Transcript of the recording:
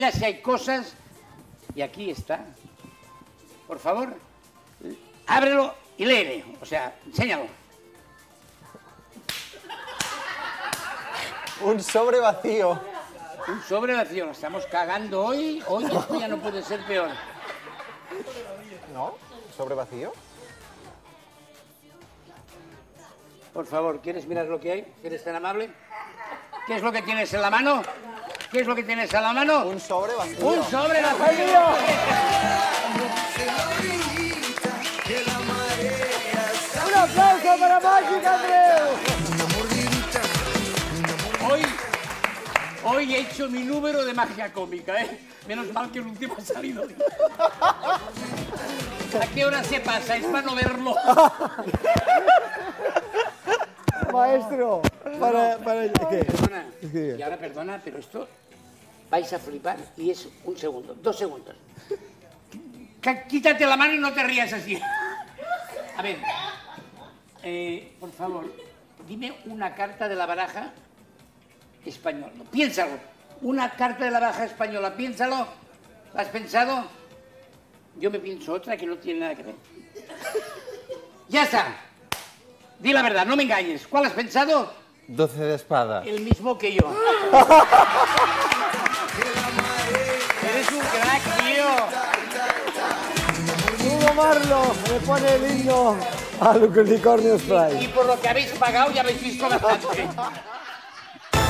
Ya si hay cosas, y aquí está. Por favor, ábrelo y léele. O sea, enséñalo. Un sobre vacío. Un sobre vacío. Nos estamos cagando hoy. Hoy esto ya no puede ser peor. ¿No? ¿Sobre vacío? Por favor, ¿quieres mirar lo que hay? ¿Eres tan amable? ¿Qué es lo que tienes en la mano? ¿Qué es lo que tienes en la mano? Un sobre vacío. ¡Un sobre vacío! ¡Un aplauso para Mágica Andreu! Hoy he hecho mi número de magia cómica, ¿eh? Menos mal que el último ha salido. ¿A qué hora se pasa? Es para no verlo. Maestro, para ¿qué? Perdona. ¿Qué? Y ahora perdona, pero esto vais a flipar y es un segundo, 2 segundos. Quítate la mano y no te rías así. A ver, por favor, dime una carta de la baraja española. Piénsalo. Una carta de la baraja española, piénsalo. ¿La has pensado? Yo me pienso otra que no tiene nada que ver. Ya está. Di la verdad, no me engañes. ¿Cuál has pensado? 12 de espada. El mismo que yo. Eres un crack, tío. Hugo Marlo le pone el himno al Unicornio Sprite. Y por lo que habéis pagado ya habéis visto bastante.